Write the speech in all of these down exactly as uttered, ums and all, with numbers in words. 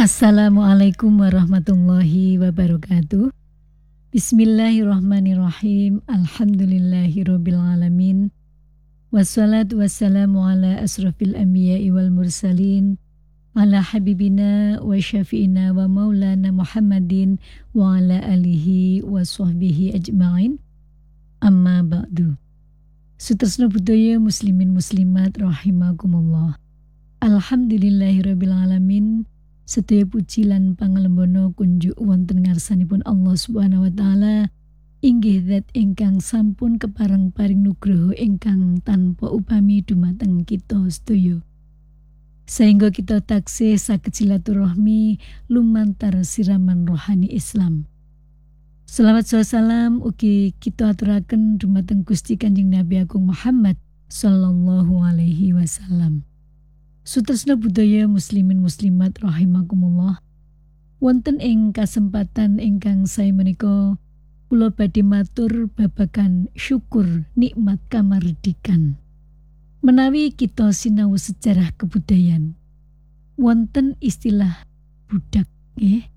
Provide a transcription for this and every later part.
Assalamualaikum warahmatullahi wabarakatuh. Bismillahirrahmanirrahim. Alhamdulillahirabbil alamin. Wassalatu wassalamu ala asrafil anbiya'i wal mursalin, ala habibina wa syafi'ina wa maulana Muhammadin wa ala alihi wa sahbihi ajma'in. Amma ba'du. Sutresna budaya muslimin muslimat rahimakumullah. Alhamdulillahirabbil alamin. Sedaya puji lan pangalembono kunjuk wonten ngarsanipun Allah Subhanahu wa taala, inggih zat ingkang sampun kepareng paring nugroho ingkang tanpa upami dumateng kita sedaya. Sehingga kita taksih saged silaturahmi lumantar siraman rohani Islam. Selawat salam ugi kita aturaken dumateng Gusti Kanjeng Nabi Agung Muhammad sallallahu alaihi wasallam. Sutresna budaya muslimin muslimat rahimakumullah. Wonten ing kasempatan ingkang sae menika kula badhe matur babagan syukur nikmat kamardikan. Menawi kita sinau sejarah kebudayaan, wonten istilah budak nggih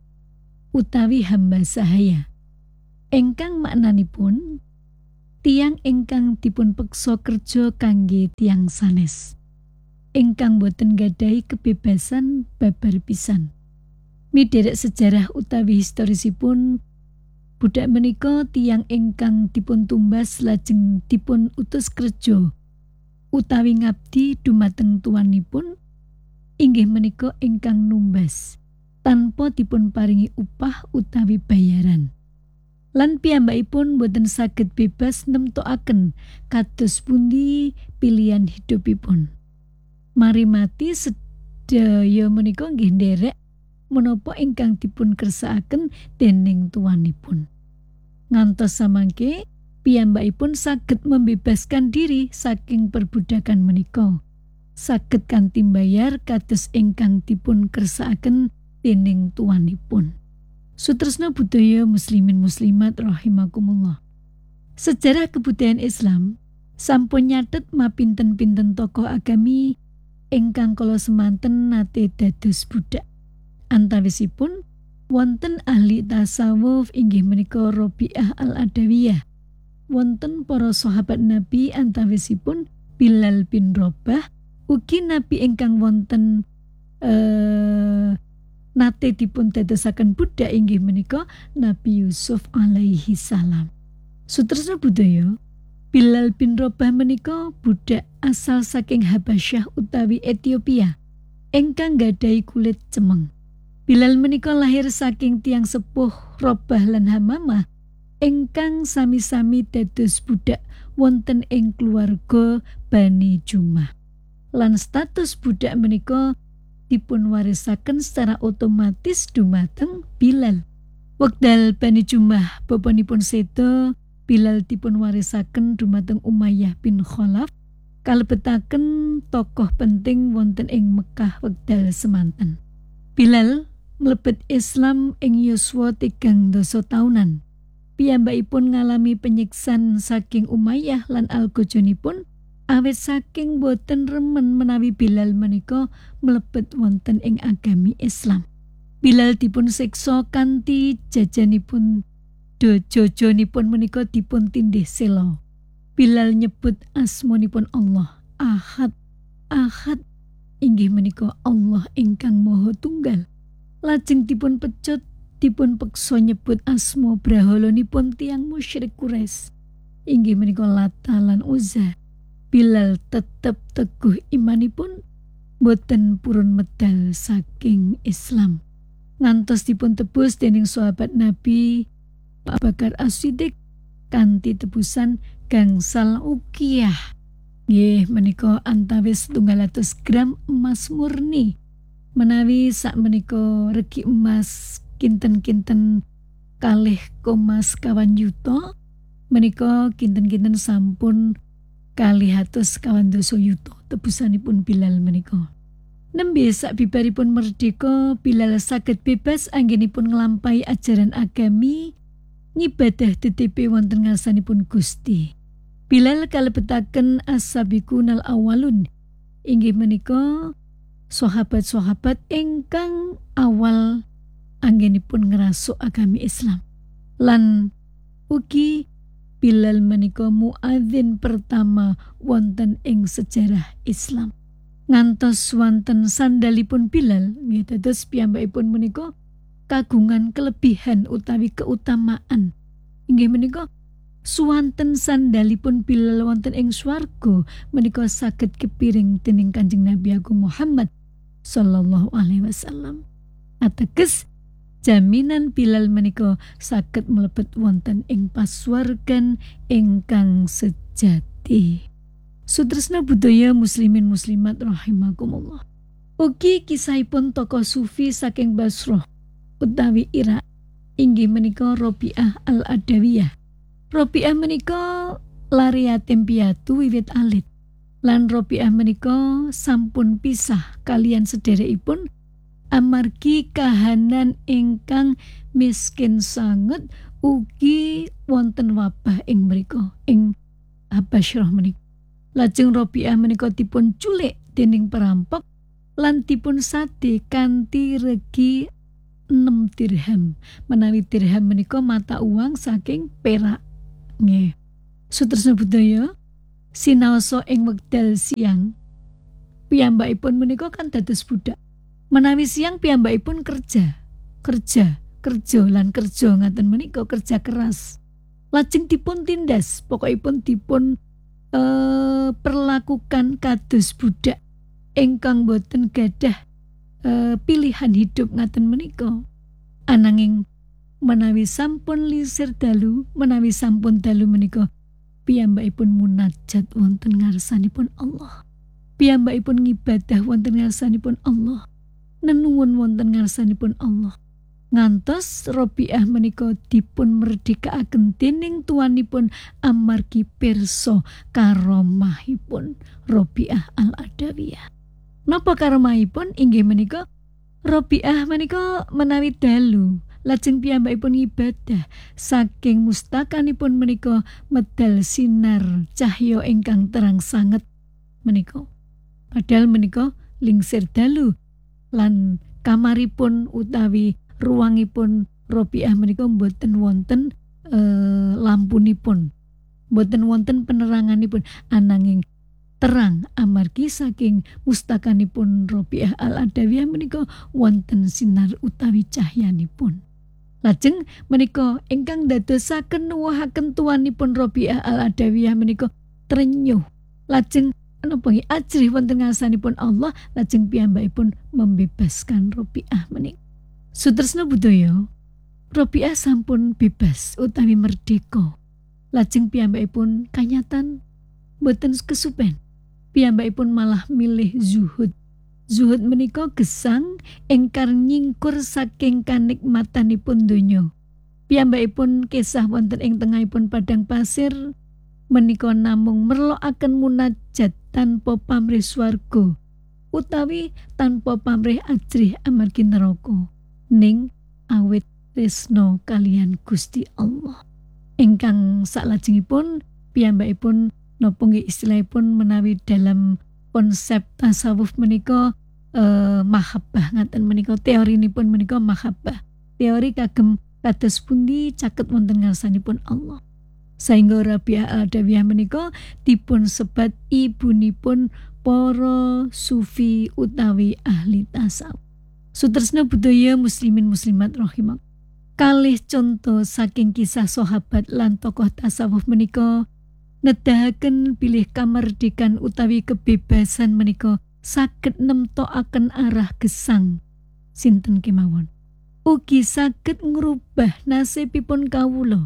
utawi hamba sahaya. Ingkang maknanipun tiyang ingkang dipun peksa kerja kangge tiyang sanes, ingkang boten gadahi kebebasan babar pisan. Midherek sejarah utawi historisipun, budak menika tiyang ingkang dipun tumbas lajeng dipun utus kerja utawi ngabdi dumateng tuanipun, inggih menika ingkang numbas tanpa dipun paringi upah utawi bayaran. Lan piyambakipun boten saged bebas nemtokaken kados pundi pilihan hidupipun. Mari mati sedaya menika nggih nderek menapa ingkang dipun kersakaken dening tuanipun. Ngantos samangke piyambakipun saged membebaskan diri saking perbudakan menika, saged kanthi mbayar kados ingkang dipun kersakaken dening tuanipun. Sutresna budaya muslimin muslimat rahimakumullah. Sejarah kebudayaan Islam sampun nyatet mapinten-pinten tokoh agami ingkang kala semanten nate dados budak. Antawisipun wonten ahli tasawuf inggih menika Rabi'ah al-Adawiyah. Wonten para sahabat Nabi antawisipun Bilal bin Rabah, ugi Nabi ingkang wonten eh, nate dipun dadosaken budak inggih menika Nabi Yusuf alaihi salam. Sutresna budaya, Bilal bin Rabah menika budak asal saking Habasyah utawi Ethiopia ingkang gadahi kulit cemeng. Bilal menika lahir saking tiang sepuh Rabah lan Hamamah ingkang sami-sami dados budak wonten ing keluarga Bani Jumah. Lan status budak menika dipun warisaken secara otomatis dumateng Bilal. Wekdal Bani Jumah bapanipun seda, Bilal dipun warisaken dumateng Umayyah bin Khalaf, kalebetaken tokoh penting wonten ing Mekah wekdal semanten. Bilal mlebet Islam ing yuswa tigang dasa taunan. Piyambakipun ngalami penyiksan saking Umayyah lan algojonipun awit saking boten remen menawi Bilal menika mlebet wonten ing agami Islam. Bilal dipun siksa kanthi jajanipun dojojonipun menika dipun tindih sela. Bilal nyebut asmanipun Allah, Ahad, Ahad, inggih menika Allah ingkang Maha Tunggal. Lajeng dipun pecut, dipun peksa nyebut asma brahalanipun tiyang musyrik Quraisy, inggih menika Lata lan Uzza. Bilal tetep teguh imanipun, boten purun medal saking Islam. Ngantos dipun tebus dening sahabat Nabi Abu Bakar As-Siddiq kanthi tebusan gangsal ukiyah. Nggih menika antawis setunggal atus gram emas murni. Menawi sak menika regi emas kinten-kinten kalih koma sekawan yuta, menika kinten-kinten sampun kalih atus sekawan dasa yuta tebusanipun Bilal menika. Nembe sak bibaripun merdeka, Bilal saged bebas anggenipun nglampahi ajaran agami ngibadah D T P wonten ngarsanipun Gusti. Bilal kalebetaken as-sabiqunal awwalun, inggih menika sahabat-sahabat ingkang awal anggenipun ngrasuk agami Islam. Lan ugi Bilal menika muadzin pertama wonten ing sejarah Islam. Ngantos wonten sandalipun Bilal, nggih dados piyambakipun menika kagungan kelebihan utawi keutamaan. Inggih menika suwanten sandalipun Bilal wonten ing swarga menika saged kepiring dening Kanjeng Nabi Agung Muhammad sallallahu alaihi wasallam. Ateges jaminan Bilal menika saged mlebet wonten ing pasuwargan ingkang sejati. Sutresna budaya muslimin muslimat rahimakumullah. Ugi kisahipun tokoh sufi saking Basrah utawi Irak inggih menika Rabi'ah al-Adawiyah. Rabi'ah menika lari yatim piatu wiwit alit. Lan Rabi'ah menika sampun pisah kalian sederekipun amargi kahanan ingkang miskin sanget ugi wonten wabah ing mriku ing Habasyah menika. Lajeng Rabi'ah menika dipun culik dening perampok lan dipun sade kanthi regi enam dirham. Menawi dirham menika mata uang saking perak. Nggih. Sutresna budaya sinaosa ing wekdal siang piyambakipun menika kan dados budak. Menawi siang piyambakipun kerja, kerja, kerja lan kerja ngaten menika kerja keras. Lajeng dipun tindas, pokokipun dipun eh, perlakukan kados budak ingkang boten gadah eh, pilihan hidup ngaten menika. Ananging menawi sampun lisir dalu, menawi sampun dalu menika piyambakipun munajat wonten ngarsanipun Allah. Piyambakipun ngibadah wonten ngarsanipun Allah. Nenuwun wonten ngarsanipun Allah. Ngantos Rabi'ah menika dipun merdekaaken dening tuanipun amargi pirsa karomahipun Rabi'ah al-Adawiyah. Napa karomahipun? Inggih menika Rabi'ah menika menawi dalu lajeng piyambakipun ibadah saking mustakanipun menika medal sinar cahya ingkang terang sanget menika. Padahal menika lingsir dalu lan kamaripun utawi ruangipun Rabi'ah menika mboten wonten e, lampunipun, mboten wonten peneranganipun, ananging terang amargi saking mustakanipun Rabi'ah al-Adawiyah menika wonten sinar utawi cahyanipun. Lajeng menika ingkang dadosaken nuwuhaken tuanipun Rabi'ah al-Adawiyah menika trenyuh. Lajeng napa nggih ajrih wonten ngarsanipun Allah, lajeng piyambakipun membebaskan Rabi'ah menika. Sutresna budaya Rabi'ah sampun bebas utawi merdeka. Lajeng piyambakipun kanyatan boten kesupen. Piyambakipun malah milih zuhud. Zuhud menika gesang ingkar nyingkur saking kanikmatanipun donya. Piyambakipun kesah wonten ing tengahipun padang pasir menika namung merlokaken munajat tanpa pamrih swarga utawi tanpa pamrih ajrih amargi neraka, ning awit tresna kalian Gusti Allah. Ingkang salajengipun piyambakipun napa nggih istilahipun menawi dalam konsep tasawuf menika eh, mahabbah ngaten menika, teorinipun menika mahabbah. Teori kagem kados pundi caket wonten ngarsanipun Allah. Saengga Rabi'ah al-Adawiyah menika dipun sebat ibunipun para sufi utawi ahli tasawuf. Sutresna budaya muslimin muslimat rahimak. Kalih contoh saking kisah sahabat lan tokoh tasawuf menika nedahaken bilih kamardikan utawi kebebasan menika saged nemtokaken arah gesang sinten kemawon. Ugi saged ngrubah nasibipun kawula.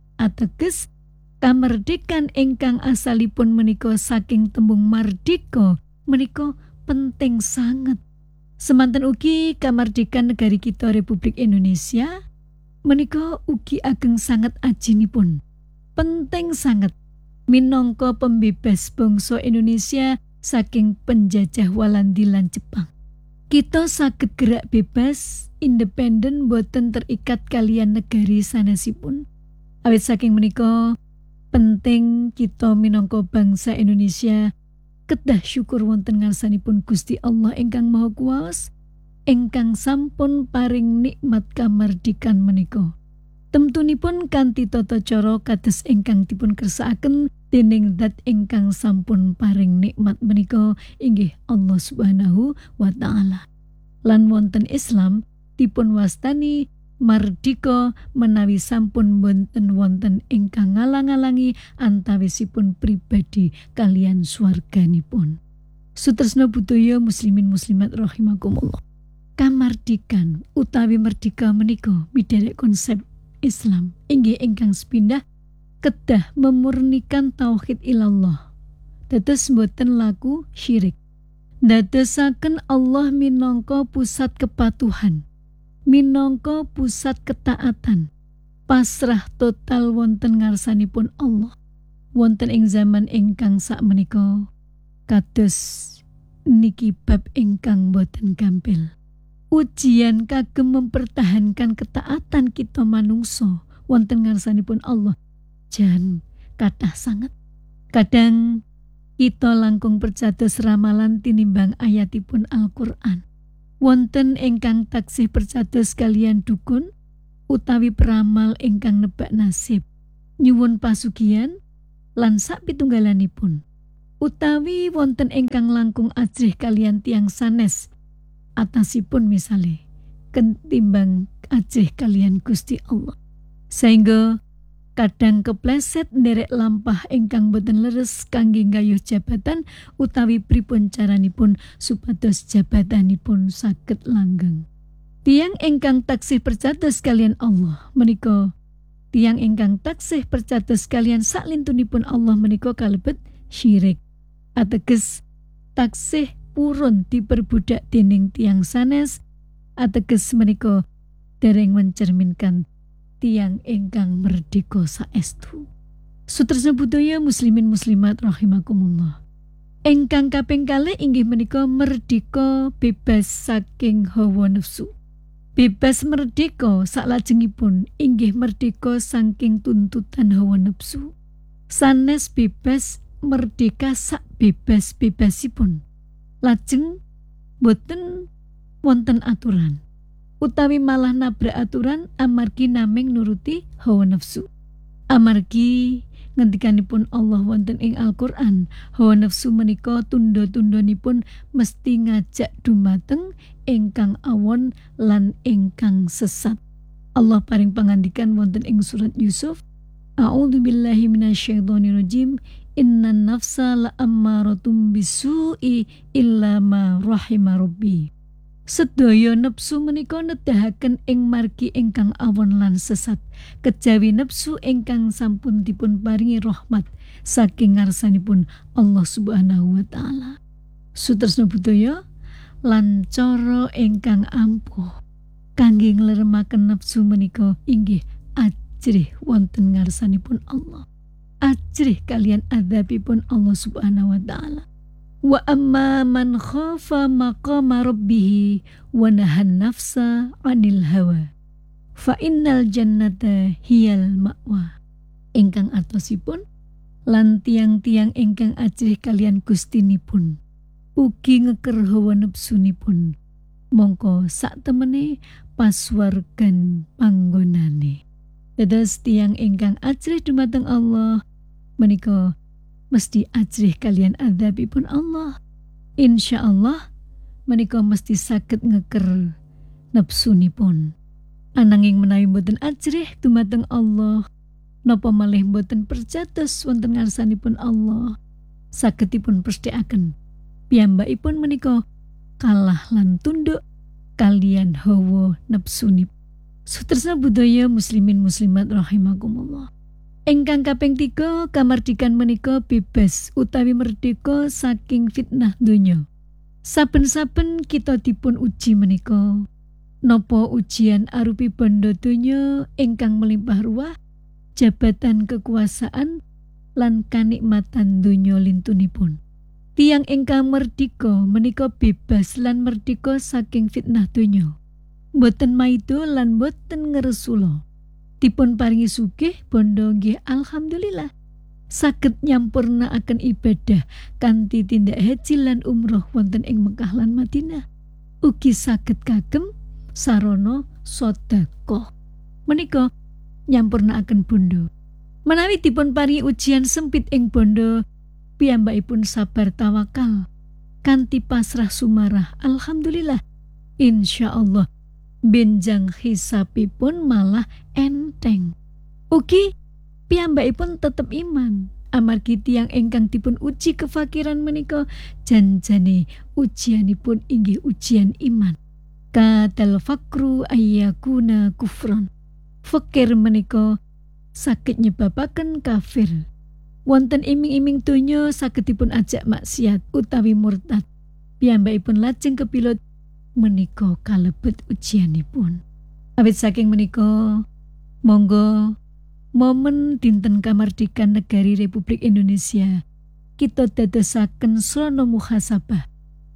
Ateges kamardikan ingkang asalipun menika saking tembung mardika menika penting sangat. Semanten ugi kamardikan negari kita Republik Indonesia menika ugi ageng sangat ajinipun. Penting sangat minangka pembebas bangsa Indonesia saking penjajah Walandi lan Jepang. Kita saged gerak bebas, independen, boten terikat kalian negari sanesipun. Awit saking menika penting kita minangka bangsa Indonesia kedah syukur wonten ngarsanipun Gusti Allah ingkang Maha Kuwas, ingkang sampun paring nikmat kamardikan menika. Temtunipun kanthi tata cara kados ingkang dipun kersakaken dening zat ingkang sampun paring nikmat menika inggih Allah Subhanahu wa taala. Lan wonten Islam dipun wastani mardika menawi sampun boten wonten ingkang ngalang-alangi antawisipun pribadi kalian swarganipun. Sutresna budaya muslimin muslimat rahimakumullah. Kamardikan utawi merdeka menika miderek konsep Islam inggih ingkang sepindah kedah memurnikan tauhid ilallah. Dados boten laku syirik. Dadosaken Allah minangka pusat kepatuhan, minangka pusat ketaatan, pasrah total wonten ngarsanipun Allah. Wonten ing zaman ingkang sakmenika kados niki bab ingkang boten gampil. Ujian kagem mempertahankan ketaatan kita manungso wonten ngarsanipun Allah jan kathah sanget. Kadang kita langkung percados ramalan tinimbang ayatipun Al-Qur'an. Wonten ingkang taksih percados kalian dukun utawi peramal ingkang nebak nasib, nyuwun pasugihan lan sak pitunggalanipun. Utawi wonten ingkang langkung ajrih kalian tiang sanes atasipun misale ketimbang ajrih kalian Gusti Allah. Sehingga kadang kepleset nderek lampah ingkang boten leres kangge gayuh jabatan utawi pripun caranipun supados jabatanipun saged langgeng. Tiang ingkang taksih percados kalian Allah menika tiang ingkang taksih percados kalian saklintunipun Allah menika kalebet syirik. Ateges taksih purun diperbudak dening tiang sanes, ateges menika dereng mencerminkan tiang ingkang merdeka saestu. Sutresna budaya muslimin muslimat rahimakumullah. Ingkang kaping kalih inggih menika merdeka bebas saking hawa nafsu. Bebas merdeka saklajengipun inggih merdeka saking tuntutan hawa nafsu. Sanes bebas merdeka sak bebas-bebasipun. Lajeng boten wonten aturan utawi malah nabrak aturan amargi naming nuruti hawa nafsu. Amargi ngendikanipun Allah wonten ing Al-Qur'an, hawa nafsu menika tunda-tundhanipun mesti ngajak dumateng ingkang awon lan ingkang sesat. Allah paring pangandikan wonten ing surat Yusuf, A'udzubillahi minasyaitonirrajim. Innan nafsa la'ammaratum bisu'i illa ma rahima rabbi. Sedaya nafsu menika nedahaken ing margi ingkang awon lan sesat, kejawi nafsu ingkang sampun dipun paringi rahmat saking ngarsanipun Allah Subhanahu wa taala. Sutresna budaya lan cara ingkang ampuh kangge ngleremaken nafsu menika inggih ajrih wonten ngarsanipun Allah. Ajrih kalian adzabipun Allah Subhanahu wa taala. Wa amma man khafa maqama rabbih wa nahan nafsa 'anil hawa fa innal jannata hiyal ma'wa. Ingkang artosipun lan tiang-tiang ingkang ajrih kalian Gustinipun ugi ngeker hawa nafsunipun, mongko sak temene paswargan panggonane. Dados tiang ingkang ajrih dumateng Allah menika mesti ajrih kalian adzabipun Allah. Insyaallah menika mesti saged ngeker nafsunipun. Ananging menawi boten ajrih dumateng Allah, napa malih boten percados wonten ngarsanipun Allah, sagedipun pesthekaken piyambakipun menika kalah lan tunduk kalian hawa nafsunipun. Sutresna budaya muslimin muslimat rahimakumullah. Ingkang kaping tiga, kamardikan menika bebas utawi merdeka saking fitnah donya. Saben-saben kita dipun uji menika, napa ujian arupi bondo donya ingkang melimpah ruah, jabatan kekuasaan lan kanikmatan donya lintunipun. Tiang ingkang merdeka menika bebas lan merdeka saking fitnah donya. Boten maido lan boten ngresula. Dipun paringi sugih bondo nggih alhamdulillah. saged nyampurnaaken ibadah kanthi tindak haji lan umroh wonten ing Mekah lan Madinah. Ugi saged kagem sarana sedekah. Menika nyampurnaaken bondo. Menawi dipun paringi ujian sempit ing bondo, piyambakipun sabar tawakal kanthi pasrah sumarah. Alhamdulillah, insyaallah benjang hisabipun malah enteng. Ugi piyambakipun tetep iman amargi tiyang ingkang dipun uji kefakiran menika janjane ujianipun inggih ujian iman. Kadal fakru ayyakuna kufron. Fakir menika saged nyebabaken kafir. Wonten iming-iming donya saged dipun ajak maksiat utawi murtad. Piyambakipun lajeng kepilut menika kalebet ujianipun. Awit saking menika, monggo momen dinten kamardikan negari Republik Indonesia kita dadosaken srana muhasabah,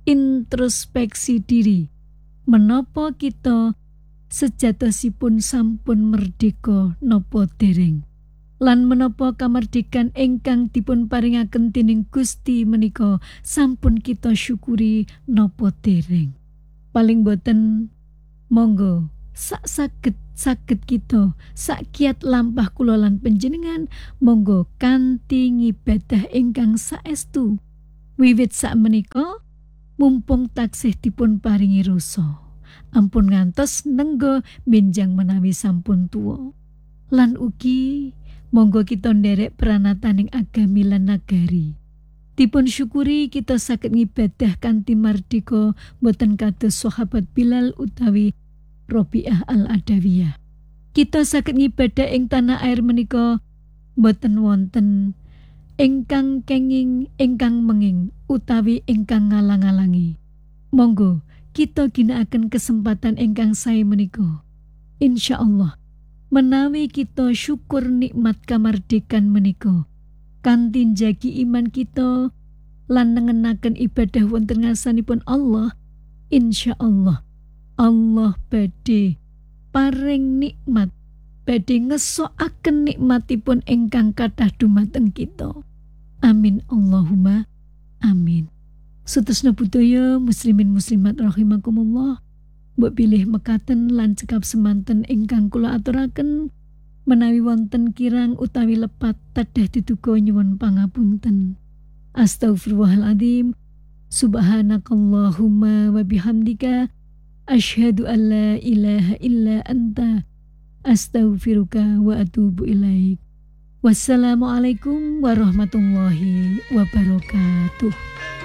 introspeksi diri. Menapa kita sejatosipun sampun merdeka napa dereng? Lan menapa kamardikan ingkang dipun paringaken dening Gusti menika sampun kita syukuri napa dereng? Paling boten monggo sak saged saged kita sak kiat lampah kula lan panjenengan monggo kanthi ngibadah ingkang saestu. Wiwit sak menika mumpung taksih dipun paringi rasa, ampun ngantos nenggo benjang menawi sampun tuwa. Lan ugi monggo kita nderek pranataning agami lan nagari. Dipun syukuri kita saged ngibadah kanthi mardika boten kados sahabat Bilal utawi Robiah al-Adawiyah. Kita saged ngibadah ing tanah air menika boten wonten ingkang kenging, ingkang menging, utawi ingkang ngalang-alangi. Monggo kita ginakaken kesempatan ingkang sae menika. Insyaallah menawi kita syukur nikmat kamardikan menika, kanthi njagi iman kita lan nengenaken ibadah wonten ngarsanipun Allah, insyaallah Allah badhe paring nikmat, badhe ngesokaken nikmatipun ingkang kathah dumateng kita. Amin Allahumma amin. Sutresna budaya muslimin muslimat rahimakumullah, mbok pilih mekaten lan cekap semanten ingkang kula aturaken menawi wonten kirang utawi lepat tadah dituga nyuwun pangapunten. Astaghfirullahaladzim. Subhanakallahumma wa bihamdika asyhadu an la ilaha illa anta astaghfiruka wa atubu ilaik. Wassalamualaikum warahmatullahi wabarakatuh.